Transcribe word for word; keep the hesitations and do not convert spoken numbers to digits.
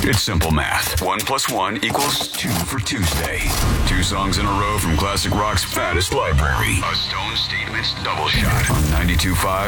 It's simple math. One plus one equals two for Tuesday. Two songs in a row from classic rock's fattest library. A Stone Statements double shot on ninety-two point five